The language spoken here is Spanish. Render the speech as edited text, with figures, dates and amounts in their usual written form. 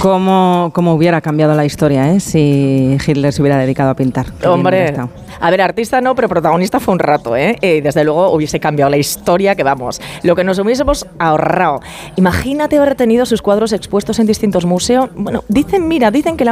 ¿Cómo hubiera cambiado la historia, si Hitler se hubiera dedicado a pintar? Hombre, a ver, artista no, pero protagonista fue un rato, desde luego hubiese cambiado la historia, que vamos, lo que nos hubiésemos ahorrado. Imagínate haber tenido sus cuadros expuestos en distintos museos. Bueno, dicen que la